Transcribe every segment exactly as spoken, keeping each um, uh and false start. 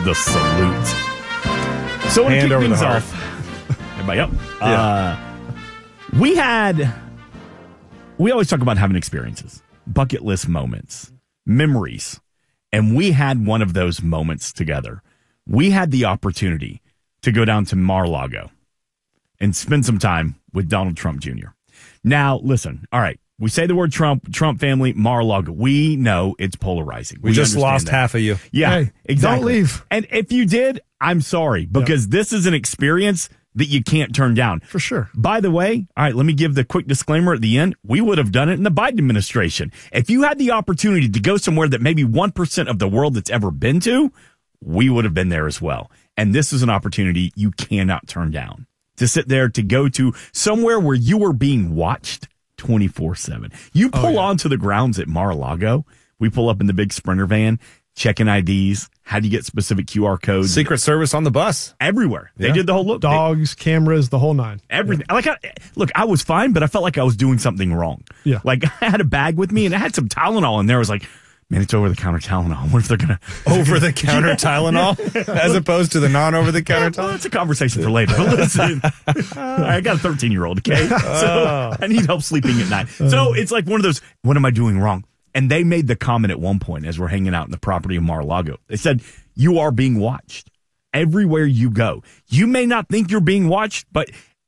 the salute. So to Hand kick over things the heart. off, everybody up. Yeah. Uh, we had, we always talk about having experiences, bucket list moments, memories, and we had one of those moments together. We had the opportunity to go down to Mar-a-Lago and spend some time with Donald Trump Junior Now, listen, all right, we say the word Trump, Trump family, Mar-a-Lago. We know it's polarizing. We, we just understand lost that. half of you. Yeah, Hey, exactly. don't leave. And if you did, I'm sorry, because yep. this is an experience that you can't turn down. For sure. By the way, all right, let me give the quick disclaimer at the end. We would have done it in the Biden administration. If you had the opportunity to go somewhere that maybe one percent of the world that's ever been to, we would have been there as well. And this is an opportunity you cannot turn down. To sit there, to go to somewhere where you are being watched twenty-four seven. You pull oh, yeah. onto the grounds at Mar-a-Lago. We pull up in the big Sprinter van, checking I Ds. How do you get specific Q R codes? Secret Service on the bus. Everywhere. They yeah. did the whole look. Dogs, they, cameras, the whole nine. Everything. Yeah. Like, I, look, I was fine, but I felt like I was doing something wrong. Yeah. Like, I had a bag with me, and I had some Tylenol in there. I was like, man, it's over-the-counter Tylenol. What if they're going to... Over-the-counter yeah. Tylenol? Yeah. As opposed to the non-over-the-counter yeah, Tylenol? Well, that's a conversation for later. Listen, I got a thirteen-year-old, okay? So oh. I need help sleeping at night. So it's like one of those, what am I doing wrong? And they made the comment at one point as we're hanging out in the property of Mar-a-Lago. They said, you are being watched everywhere you go. You may not think you're being watched, but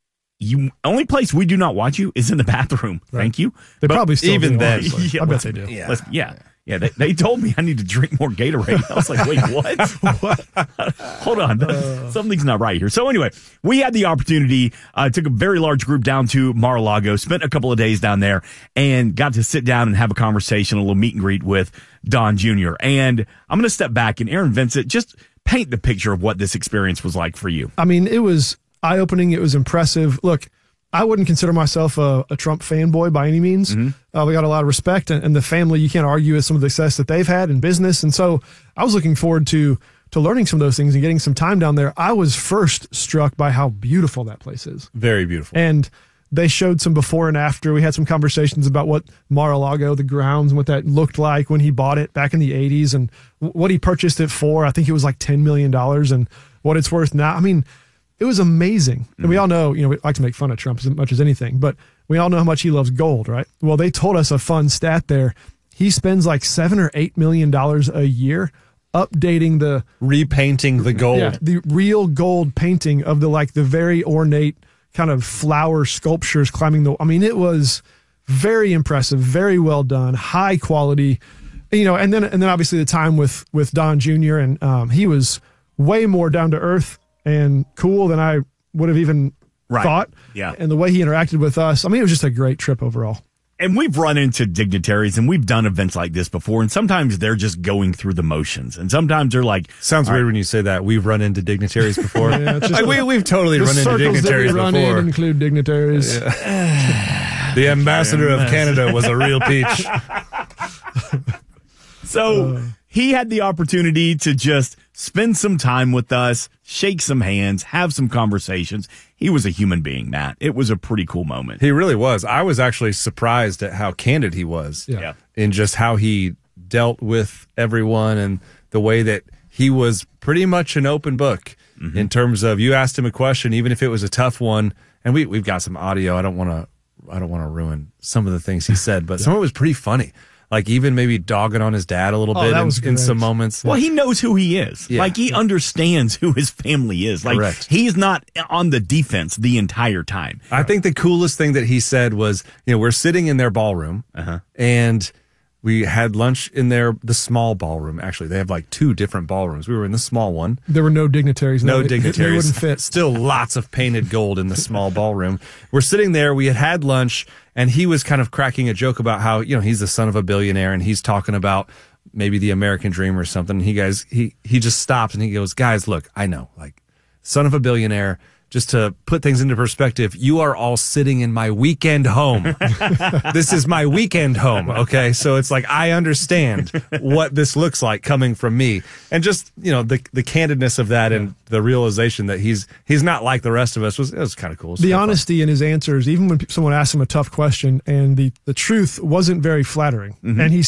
you only place we do not watch you is in the bathroom. Right. Thank you. They but probably still even do, then. Yeah, I bet they do. Yeah. Yeah. Yeah, they, they told me I need to drink more Gatorade. I was like, wait, what? what? Hold on. Uh, Something's not right here. So anyway, we had the opportunity, uh, took a very large group down to Mar-a-Lago, spent a couple of days down there, and got to sit down and have a conversation, a little meet and greet with Don Junior And I'm going to step back, and Aaron Vincent, just paint the picture of what this experience was like for you. I mean, it was eye-opening. It was impressive. Look, I wouldn't consider myself a, a Trump fanboy by any means. Mm-hmm. Uh, we got a lot of respect, and, and the family, you can't argue with some of the success that they've had in business. And so I was looking forward to to learning some of those things and getting some time down there. I was first struck by how beautiful that place is. Very beautiful. And they showed some before and after. We had some conversations about what Mar-a-Lago, the grounds, and what that looked like when he bought it back in the eighties and w- what he purchased it for. I think it was like ten million dollars and what it's worth now. I mean, it was amazing. Mm-hmm. And we all know, you know, we like to make fun of Trump as much as anything, but we all know how much he loves gold, right? Well, they told us a fun stat there. He spends like seven or eight million dollars a year updating the repainting the gold. Yeah, the real gold painting of the like the very ornate kind of flower sculptures climbing the I mean, it was very impressive, very well done, high quality. You know, and then and then obviously the time with with Don Junior and um, he was way more down to earth and cool than I would have even right. thought. Yeah. And the way he interacted with us, I mean, it was just a great trip overall. And we've run into dignitaries and we've done events like this before. And sometimes they're just going through the motions. And sometimes they're like. Sounds weird right. when you say that. We've run into dignitaries before. yeah, like we, we've totally run into dignitaries that we run before. In include dignitaries. Yeah. The ambassador of Canada was a real peach. So uh, he had the opportunity to just spend some time with us, shake some hands, have some conversations. He was a human being, Matt. It was a pretty cool moment. He really was. I was actually surprised at how candid he was yeah. in just how he dealt with everyone and the way that he was pretty much an open book mm-hmm. in terms of you asked him a question, even if it was a tough one. And we, we've got some audio. I don't want to I don't want to ruin some of the things he said, but yeah. some of it was pretty funny. Like even maybe dogging on his dad a little oh, bit in, in some moments. Well, he knows who he is. Yeah. Like he yeah. understands who his family is. Like Correct. He's not on the defense the entire time. I think the coolest thing that he said was, you know, we're sitting in their ballroom uh-huh. and we had lunch in their, the small ballroom. Actually, they have like two different ballrooms. We were in the small one. There were no dignitaries. No, no dignitaries. They wouldn't fit. Still lots of painted gold in the small ballroom. We're sitting there. We had had lunch and he was kind of cracking a joke about how, you know, he's the son of a billionaire and he's talking about maybe the American dream or something. He guys, he, he just stops and he goes, guys, look, I know, like son of a billionaire. Just to put things into perspective, you are all sitting in my weekend home. This is my weekend home, okay? So it's like, I understand what this looks like coming from me. And just, you know, the the candidness of that and the realization that he's he's not like the rest of us was, it was kind of cool. The honesty in his answers, even when someone asked him a tough question and the, the truth wasn't very flattering. Mm-hmm. And he